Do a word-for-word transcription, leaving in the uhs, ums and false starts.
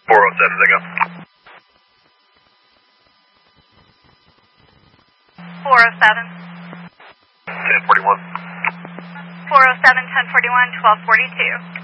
four oh seven, there you go. four oh seven. ten forty-one. four oh seven, ten forty-one, twelve forty-two.